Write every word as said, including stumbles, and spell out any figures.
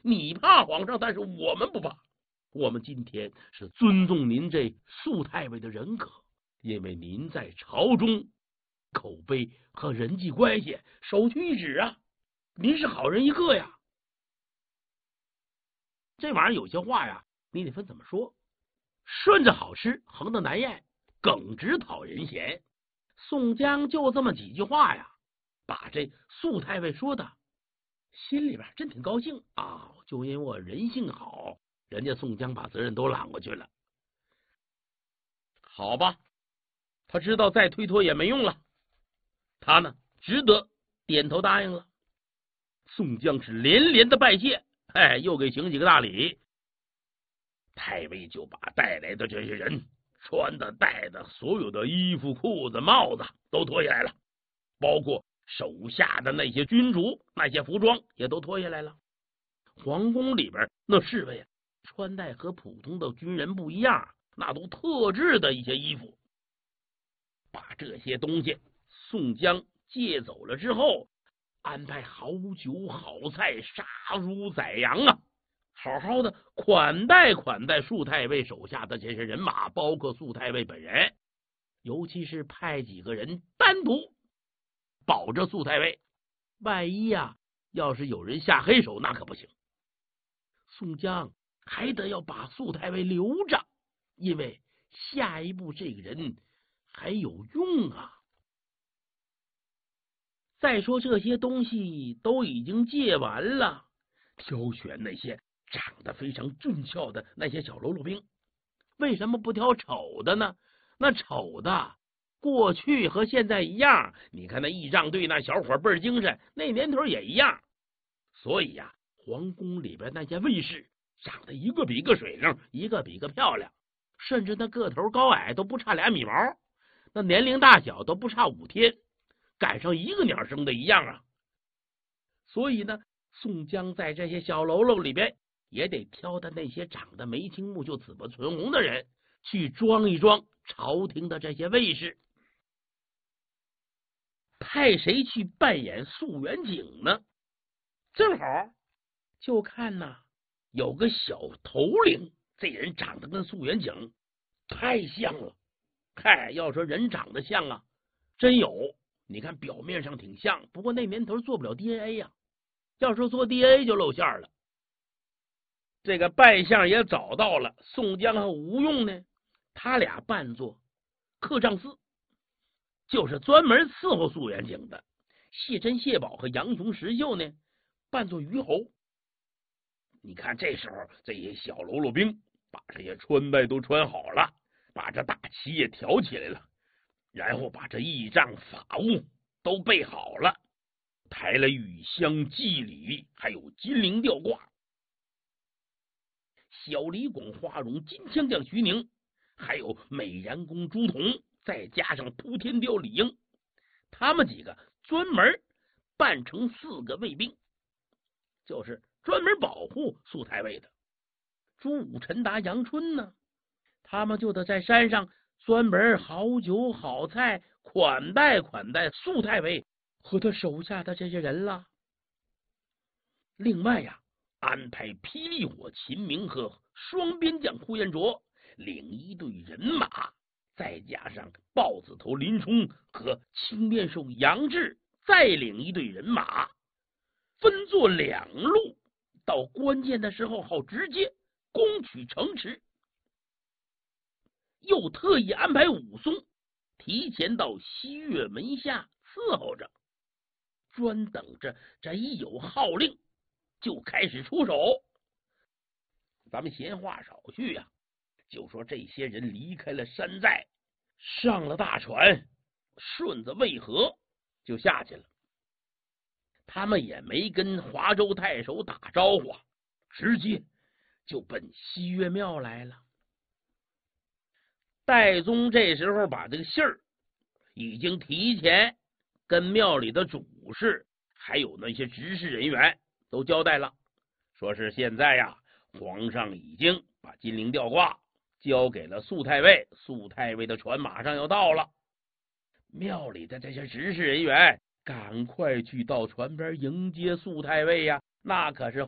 你怕皇上，但是我们不怕。我们今天是尊重您这肃太尉的人格，因为您在朝中口碑和人际关系首屈一指啊，您是好人一个呀。这玩意儿有些话呀，你得分怎么说。顺着好吃，横的难咽，耿直讨人嫌。宋江就这么几句话呀，把这肃太尉说的心里边真挺高兴啊！就因为我人性好，人家宋江把责任都揽过去了。好吧，他知道再推脱也没用了，他呢只得点头答应了。宋江是连连的拜谢，哎，又给行几个大礼。太尉就把带来的这些人穿的、戴的所有的衣服、裤子、帽子都脱下来了，包括手下的那些军卒，那些服装也都脱下来了。皇宫里边那侍卫啊，穿戴和普通的军人不一样，那都特制的一些衣服。把这些东西宋江借走了之后，安排好酒好菜，杀猪宰羊啊，好好的款待款待肃太尉手下的这些人马，包括肃太尉本人，尤其是派几个人单独保着肃太尉，万一呀、啊，要是有人下黑手，那可不行。宋江还得要把肃太尉留着，因为下一步这个人还有用啊。再说这些东西都已经借完了，挑选那些长得非常俊俏的那些小喽啰兵，为什么不挑丑的呢？那丑的过去和现在一样，你看那仪仗队那小伙倍儿精神，那年头也一样。所以呀、啊，皇宫里边那些卫士长得一个比一个水灵，一个比一个漂亮，甚至那个头高矮都不差俩米毛，那年龄大小都不差五天，赶上一个鸟生的一样啊。所以呢，宋江在这些小喽啰里边也得挑的那些长得眉清目秀、紫不唇红的人去装一装朝廷的这些卫士。派谁去扮演肃元警呢？正好就看呐，有个小头领，这人长得跟肃元警太像了。嗨，要说人长得像啊，真有。你看表面上挺像，不过那年头做不了 D N A 呀、啊，要说做 D N A 就露馅了。这个扮相也找到了，宋江和吴用呢，他俩扮作客帐司，就是专门伺候肃元警的。谢珍、谢宝和杨雄、石秀呢，扮作虞侯。你看这时候这些小喽啰兵把这些穿戴都穿好了，把这大旗也挑起来了，然后把这仪仗法物都备好了，抬了玉香、祭礼，还有金铃吊挂。小李广、花荣、金枪将徐宁，还有美髯公朱仝，再加上扑天雕李应，他们几个专门扮成四个卫兵，就是专门保护肃太尉的。朱武、陈达、杨春呢，他们就得在山上专门好酒好菜款待款待肃太尉和他手下的这些人了。另外呀、啊，安排霹雳火秦明和双边将呼延灼领一队人马，再加上豹子头林冲和青面兽杨志再领一队人马，分作两路，到关键的时候好直接攻取城池。又特意安排武松提前到西岳门下伺候着，专等着这一有号令就开始出手。咱们闲话少叙啊，就说这些人离开了山寨，上了大船，顺着渭河就下去了。他们也没跟华州太守打招呼，直接就奔西岳庙来了。戴宗这时候把这个信儿已经提前跟庙里的主事还有那些执事人员都交代了，说是现在呀、啊，皇上已经把金陵吊挂交给了肃太尉，肃太尉的船马上要到了。庙里的这些执事人员赶快去到船边迎接肃太尉呀，那可是